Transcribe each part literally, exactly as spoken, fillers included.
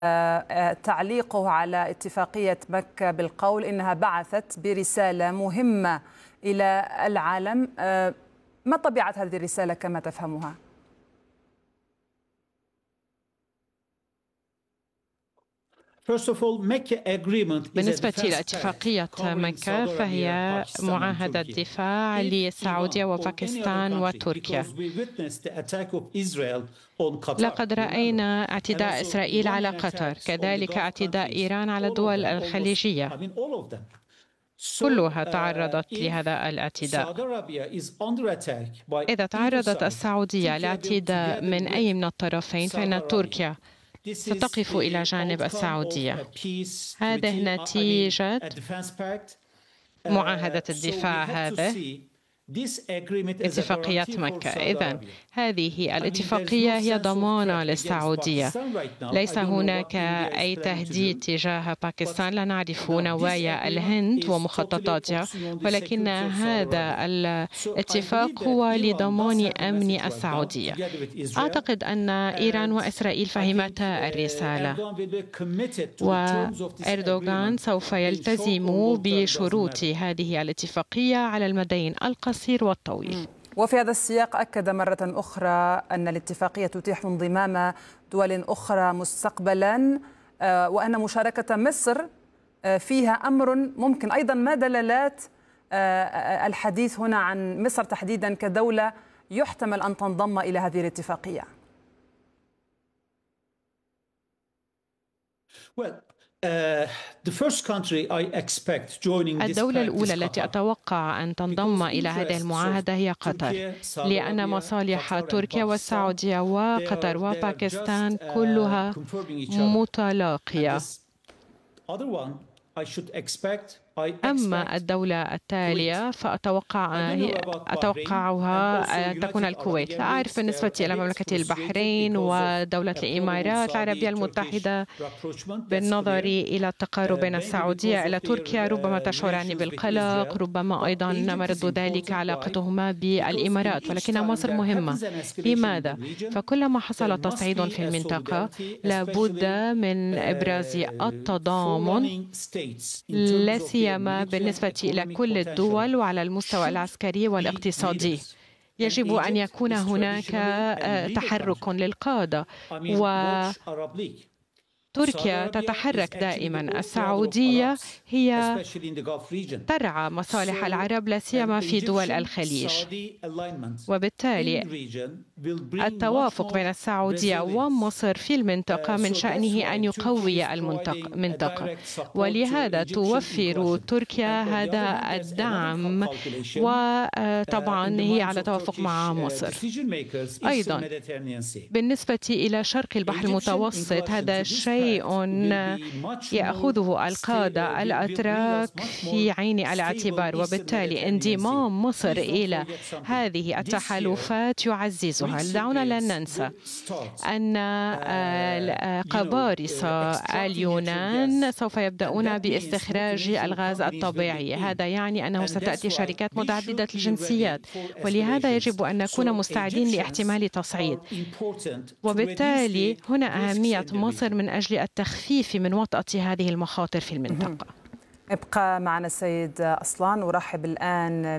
تعليقه على اتفاقية مكة بالقول إنها بعثت برسالة مهمة إلى العالم. ما طبيعة هذه الرسالة كما تفهمها؟ بالنسبة لاتفاقية مكة فهي معاهدة دفاع للسعودية وباكستان وتركيا. لقد رأينا اعتداء إسرائيل على قطر، كذلك اعتداء إيران على الدول الخليجية، كلها تعرضت لهذا الاعتداء. إذا تعرضت السعودية لاعتداء من أي من الطرفين فإن تركيا ستقف إلى جانب السعودية. هذه نتيجة معاهدة الدفاع، هذه اتفاقية مكة. إذن هذه الاتفاقية هي ضمانة للسعودية، ليس هناك أي تهديد تجاه باكستان. لا نعرف نوايا الهند ومخططاتها، ولكن هذا الاتفاق هو لضمان أمن السعودية. أعتقد أن إيران وإسرائيل فهمتا الرسالة، وإردوغان سوف يلتزم بشروط هذه الاتفاقية على المدين القصير والطويل. وفي هذا السياق أكد مرة أخرى أن الاتفاقية تتيح انضمام دول أخرى مستقبلا، وأن مشاركة مصر فيها أمر ممكن. أيضا ما دلالات الحديث هنا عن مصر تحديدا كدولة يحتمل أن تنضم إلى هذه الاتفاقية؟ الدولة الأولى التي أتوقع أن تنضم إلى هذه المعاهدة هي قطر، لأن مصالح تركيا والسعودية وقطر وباكستان كلها متلاقية. أما الدولة التالية فأتوقع أتوقعها تكون الكويت. لا أعرف بالنسبة إلى مملكة البحرين ودولة الإمارات العربية المتحدة. بالنظر إلى التقارب بين السعودية إلى تركيا ربما تشعران بالقلق، ربما أيضا مرد ذلك علاقتهما بالإمارات، ولكن مصر مهمة. لماذا؟ فكلما حصل تصعيد في المنطقة لابد من إبراز التضامن، لا سيما بالنسبة إلى كل الدول وعلى المستوى العسكري والاقتصادي. يجب أن يكون هناك تحرك للقادة، وتركيا تتحرك دائما. السعودية هي ترعى مصالح العرب لا سيما في دول الخليج، وبالتالي التوافق بين السعودية ومصر في المنطقة من شأنه أن يقوي المنطقة، ولهذا توفر تركيا هذا الدعم، وطبعا هي على توافق مع مصر. أيضا بالنسبة إلى شرق البحر المتوسط هذا شيء يأخذه القادة الأتراك في عين الاعتبار، وبالتالي انضمام مصر إلى هذه التحالفات يعززها. دعونا لا ننسى أن قبارص اليونان سوف يبدأون باستخراج الغاز الطبيعي. هذا يعني أنه ستأتي شركات متعددة الجنسيات، ولهذا يجب أن نكون مستعدين لاحتمال تصعيد، وبالتالي هنا أهمية مصر من أجل التخفيف من وطأة هذه المخاطر في المنطقة. ابقى معنا السيد أصلان. أرحب الآن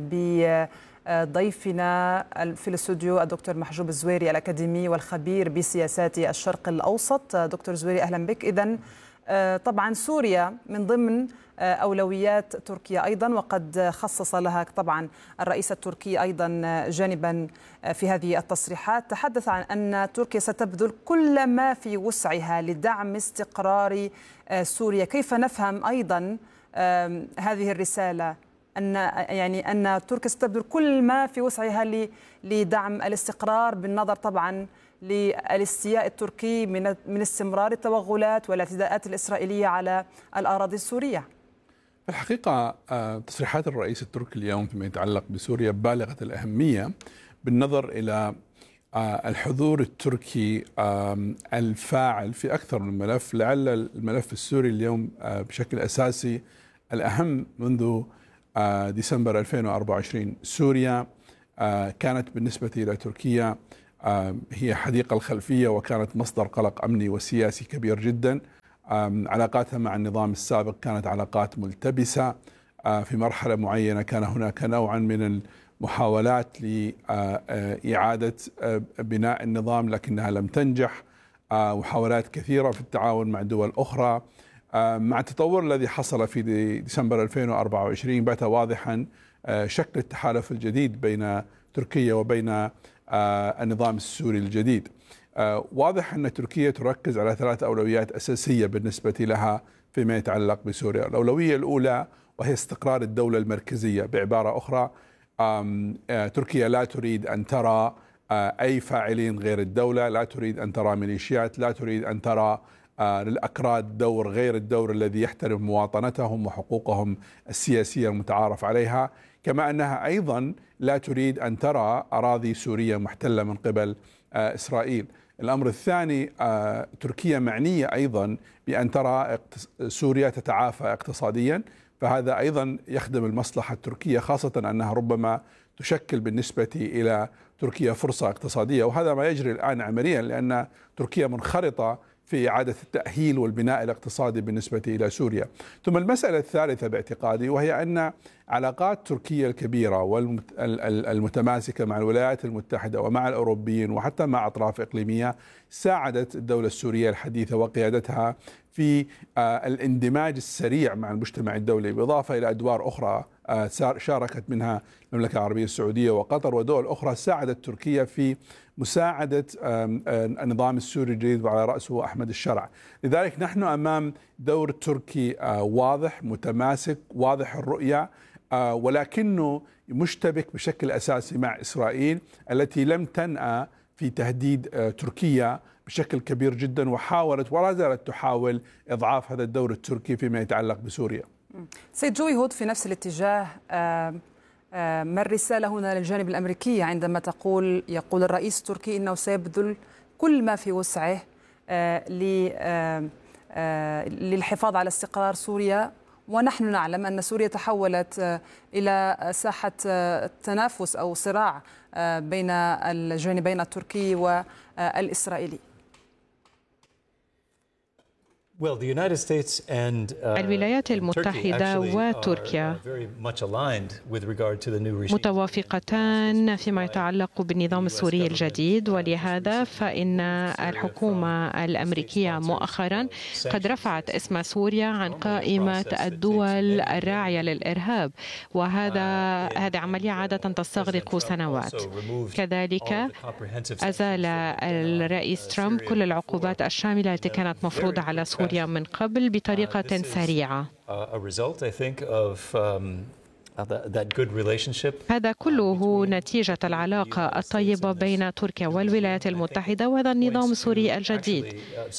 بضيفنا في الاستوديو الدكتور محجوب الزويري الأكاديمي والخبير بسياسات الشرق الأوسط. دكتور زويري أهلا بك. إذن طبعا سوريا من ضمن أولويات تركيا أيضا، وقد خصص لها طبعا الرئيس التركي أيضا جانبا في هذه التصريحات. تحدث عن أن تركيا ستبذل كل ما في وسعها لدعم استقرار سوريا. كيف نفهم أيضا هذه الرسالة أن يعني أن تركيا ستبذل كل ما في وسعها لدعم الاستقرار، بالنظر طبعا للاستياء التركي من من استمرار التوغلات والاعتداءات الإسرائيلية على الأراضي السورية؟ في الحقيقة تصريحات الرئيس التركي اليوم فيما يتعلق بسوريا بالغة الأهمية بالنظر إلى الحضور التركي الفاعل في أكثر من ملف. لعل الملف السوري اليوم بشكل أساسي الأهم منذ ديسمبر ألفين وأربعة وعشرين. سوريا كانت بالنسبة إلى تركيا هي حديقة الخلفية وكانت مصدر قلق أمني وسياسي كبير جدا. علاقاتها مع النظام السابق كانت علاقات ملتبسة. في مرحلة معينة كان هناك نوعا من المحاولات لإعادة بناء النظام لكنها لم تنجح. محاولات كثيرة في التعاون مع دول أخرى. مع التطور الذي حصل في ديسمبر ألفين وأربعة وعشرين بات واضحا شكل التحالف الجديد بين تركيا وبين النظام السوري الجديد. واضح أن تركيا تركز على ثلاث أولويات أساسية بالنسبة لها فيما يتعلق بسوريا. الأولوية الأولى وهي استقرار الدولة المركزية. بعبارة أخرى تركيا لا تريد أن ترى أي فاعلين غير الدولة، لا تريد أن ترى ميليشيات، لا تريد أن ترى للأكراد دور غير الدور الذي يحترم مواطنتهم وحقوقهم السياسية المتعارف عليها، كما أنها أيضا لا تريد أن ترى أراضي سورية محتلة من قبل إسرائيل. الأمر الثاني، تركيا معنية أيضا بأن ترى سوريا تتعافى اقتصاديا، فهذا أيضا يخدم المصلحة التركية، خاصة أنها ربما تشكل بالنسبة إلى تركيا فرصة اقتصادية، وهذا ما يجري الآن عمليا لأن تركيا منخرطة في إعادة التأهيل والبناء الاقتصادي بالنسبة إلى سوريا. ثم المسألة الثالثة باعتقادي وهي أن علاقات تركيا الكبيرة والمتماسكة مع الولايات المتحدة ومع الأوروبيين وحتى مع أطراف إقليمية ساعدت الدولة السورية الحديثة وقيادتها في الاندماج السريع مع المجتمع الدولي، بالإضافة إلى أدوار أخرى شاركت منها المملكة العربية السعودية وقطر ودول أخرى ساعدت تركيا في مساعدة النظام السوري الجديد وعلى رأسه أحمد الشرع. لذلك نحن أمام دور تركي واضح متماسك واضح الرؤية، ولكنه مشتبك بشكل أساسي مع إسرائيل التي لم تنأى في تهديد تركيا بشكل كبير جدا، وحاولت ولا زالت تحاول إضعاف هذا الدور التركي فيما يتعلق بسوريا. سيد جوي هود، في نفس الاتجاه، ما الرسالة هنا للجانب الأمريكي عندما تقول يقول الرئيس التركي إنه سيبذل كل ما في وسعه للحفاظ على استقرار سوريا، ونحن نعلم أن سوريا تحولت إلى ساحة تنافس أو صراع بين الجانبين التركي والإسرائيلي؟ الولايات المتحدة وتركيا متوافقتان فيما يتعلق بالنظام السوري الجديد، ولهذا فإن الحكومة الأمريكية مؤخرا قد رفعت اسم سوريا عن قائمة الدول الراعية للإرهاب، وهذا هذه عملية عادة تستغرق سنوات. كذلك أزال الرئيس ترامب كل العقوبات الشاملة التي كانت مفروضة على سوريا من قبل بطريقة سريعة. هذا كله نتيجة العلاقة الطيبة بين تركيا والولايات المتحدة وهذا النظام السوري الجديد،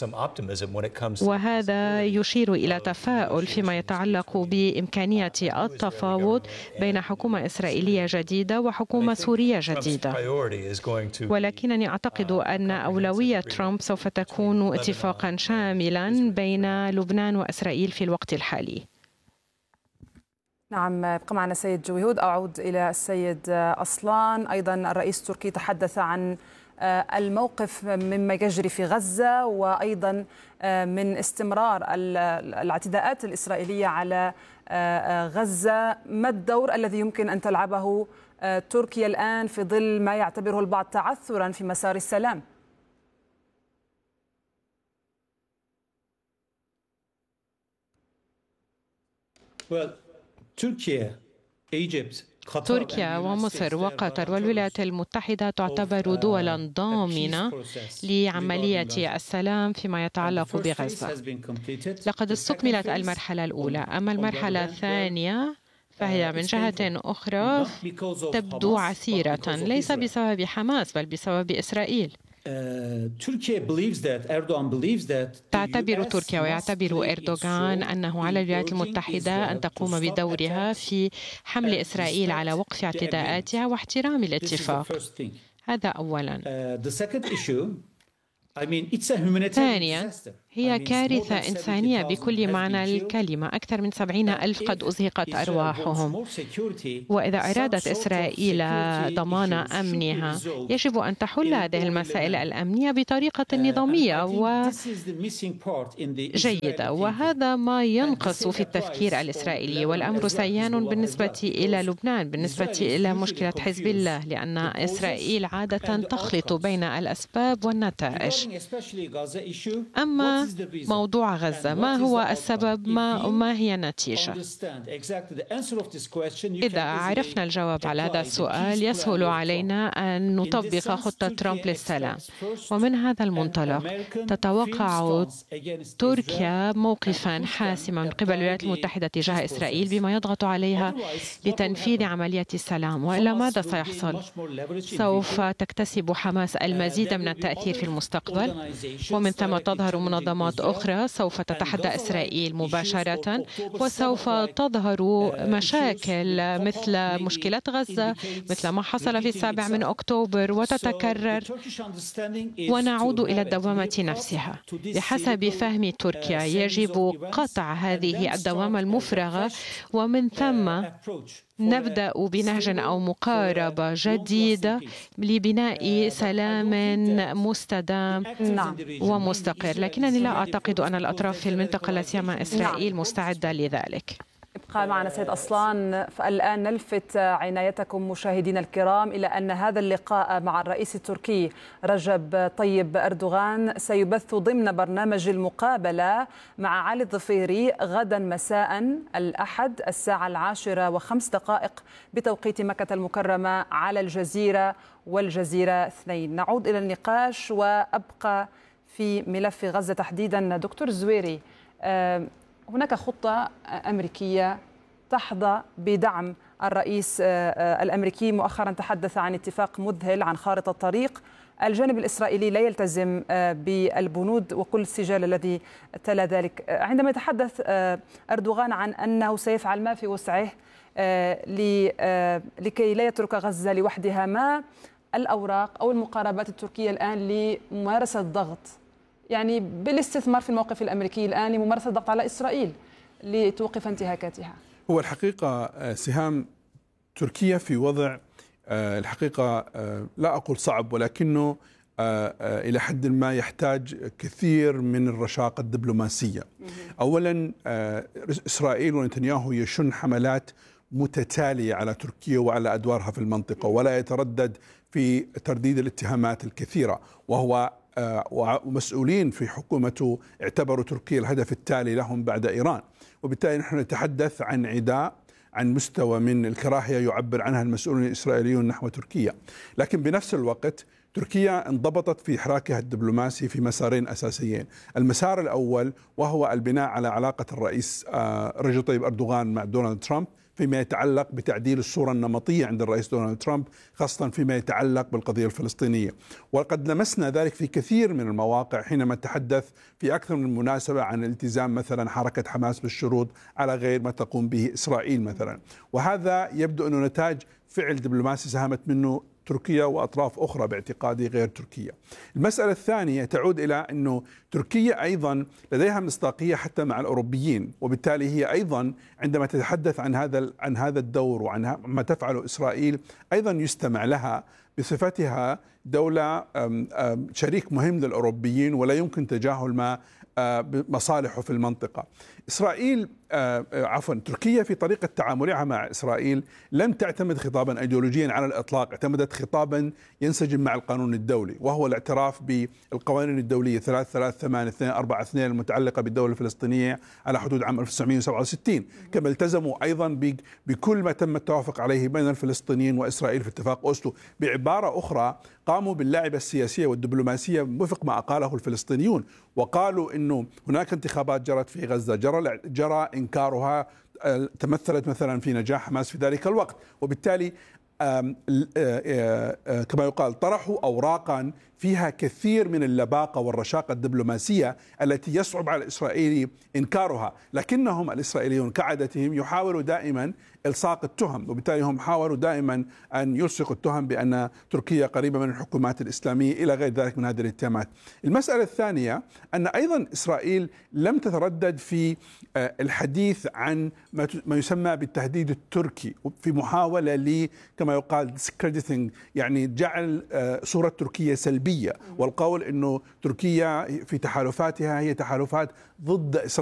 وهذا يشير إلى تفاؤل فيما يتعلق بإمكانية التفاوض بين حكومة إسرائيلية جديدة وحكومة سورية جديدة. ولكنني أعتقد أن أولوية ترامب سوف تكون اتفاقا شاملا بين لبنان وإسرائيل في الوقت الحالي. نعم، ابقى معنا سيد جوي هود. أعود إلى السيد أصلان. أيضا الرئيس التركي تحدث عن الموقف مما يجري في غزة، وأيضا من استمرار الاعتداءات الإسرائيلية على غزة. ما الدور الذي يمكن أن تلعبه تركيا الآن في ظل ما يعتبره البعض تعثرا في مسار السلام؟ well. تركيا تركيا ومصر وقطر والولايات المتحدة تعتبر دولا ضامنة لعملية السلام فيما يتعلق بغزة. لقد استكملت المرحلة الأولى، أما المرحلة الثانية فهي من جهة أخرى تبدو عسيرة، ليس بسبب حماس بل بسبب إسرائيل. تعتبر تركيا ويعتبر أردوغان أنه على الولايات المتحدة أن تقوم بدورها في حمل إسرائيل على وقف اعتداءاتها واحترام الاتفاق. هذا أولا. ثانيا، هي كارثة إنسانية بكل معنى الكلمة. أكثر من سبعين ألف قد أزهقت أرواحهم. وإذا أرادت إسرائيل ضمان أمنها يجب أن تحل هذه المسائل الأمنية بطريقة نظامية وجيدة، وهذا ما ينقص في التفكير الإسرائيلي. والأمر سيان بالنسبة إلى لبنان، بالنسبة إلى مشكلة حزب الله، لأن إسرائيل عادة تخلط بين الأسباب والنتائج. أما موضوع غزة، ما هو السبب؟ ما, ما هي النتيجة؟ إذا عرفنا الجواب على هذا السؤال يسهل علينا أن نطبق خطة ترامب للسلام. ومن هذا المنطلق تتوقع تركيا موقفا حاسما من قبل الولايات المتحدة تجاه إسرائيل بما يضغط عليها لتنفيذ عملية السلام، وإلا ماذا سيحصل؟ سوف تكتسب حماس المزيد من التأثير في المستقبل، ومن ثم تظهر منظمات أخرى سوف تتحدى إسرائيل مباشرة، وسوف تظهر مشاكل مثل مشكلة غزة، مثل ما حصل في السابع من أكتوبر، وتتكرر ونعود إلى الدوامة نفسها. بحسب فهم تركيا يجب قطع هذه الدوامة المفرغة، ومن ثم نبدأ بنهج أو مقاربة جديدة لبناء سلام مستدام ومستقر. لكنني لا أعتقد أن الأطراف في المنطقة لا سيما إسرائيل مستعدة لذلك. ابقى معنا سيد أصلان. فالآن نلفت عنايتكم مشاهدينا الكرام إلى أن هذا اللقاء مع الرئيس التركي رجب طيب أردوغان سيبث ضمن برنامج المقابلة مع علي الظفيري غدا مساء الأحد الساعة العاشرة وخمس دقائق بتوقيت مكة المكرمة على الجزيرة والجزيرة اثنين. نعود إلى النقاش وأبقى في ملف غزة تحديدا. دكتور زويري، هناك خطة أمريكية تحظى بدعم الرئيس الأمريكي، مؤخرا تحدث عن اتفاق مذهل عن خارطة طريق. الجانب الإسرائيلي لا يلتزم بالبنود وكل السجال الذي تلا ذلك. عندما يتحدث أردوغان عن أنه سيفعل ما في وسعه لكي لا يترك غزة لوحدها، ما الأوراق أو المقاربات التركية الآن لممارسة الضغط، يعني بالاستثمار في الموقف الأمريكي الآن لممارسة الضغط على إسرائيل لتوقف انتهاكاتها؟ هو الحقيقة سهام تركيا في وضع الحقيقة لا أقول صعب، ولكنه إلى حد ما يحتاج كثير من الرشاقة الدبلوماسية. أولا إسرائيل ونتنياهو يشن حملات متتالية على تركيا وعلى أدوارها في المنطقة، ولا يتردد في ترديد الاتهامات الكثيرة، وهو ومسؤولين في حكومته اعتبروا تركيا الهدف التالي لهم بعد إيران. وبالتالي نحن نتحدث عن عداء، عن مستوى من الكراهية يعبر عنها المسؤولون الإسرائيليون نحو تركيا. لكن بنفس الوقت تركيا انضبطت في حراكها الدبلوماسي في مسارين أساسيين. المسار الأول وهو البناء على علاقة الرئيس رجب طيب أردوغان مع دونالد ترامب فيما يتعلق بتعديل الصورة النمطية عند الرئيس دونالد ترامب، خاصة فيما يتعلق بالقضية الفلسطينية. وقد لمسنا ذلك في كثير من المواقع حينما تحدث في أكثر من مناسبة عن التزام مثلا حركة حماس بالشروط على غير ما تقوم به إسرائيل مثلا. وهذا يبدو أنه نتاج فعل دبلوماسي ساهمت منه تركيا وأطراف أخرى باعتقادي غير تركيا. المسألة الثانية تعود إلى أنه تركيا أيضا لديها مصداقية حتى مع الأوروبيين، وبالتالي هي أيضا عندما تتحدث عن هذا عن هذا الدور وعن ما تفعله إسرائيل أيضا يستمع لها بصفتها دولة شريك مهم للأوروبيين ولا يمكن تجاهل ما مصالحه في المنطقة. إسرائيل عفوا تركيا في طريقة تعاملها مع إسرائيل لم تعتمد خطابا أيديولوجيا على الإطلاق، اعتمدت خطابا ينسجم مع القانون الدولي، وهو الاعتراف بالقوانين الدولية ثلاثة ثلاثة ثمانية اثنين أربعة اثنين المتعلقة بالدولة الفلسطينية على حدود عام ألف وتسعمئة وسبعة وستين، كما التزموا أيضا بكل ما تم التوافق عليه بين الفلسطينيين وإسرائيل في اتفاق أوسلو. بعبارة أخرى قاموا باللعبة السياسية والدبلوماسية وفق ما أقاله الفلسطينيون، وقالوا إنه هناك انتخابات جرت في غزة جرى جرى إنكارها، تمثلت مثلا في نجاح حماس في ذلك الوقت، وبالتالي كما يقال طرحوا أوراقا فيها كثير من اللباقة والرشاقة الدبلوماسية التي يصعب على الإسرائيلي إنكارها، لكنهم الإسرائيليون كعادتهم يحاولوا دائما إلصاق التهم، وبالتالي هم حاولوا دائما أن يلصقوا التهم بأن تركيا قريبة من الحكومات الإسلامية إلى غير ذلك من هذه الاتهامات. المسألة الثانية أن أيضا إسرائيل لم تتردد في الحديث عن ما يسمى بالتهديد التركي في محاولة ل كما يقال discrediting، يعني جعل صورة تركيا سلبية، والقول أنه تركيا في تحالفاتها هي تحالفات ضد إسرائيل.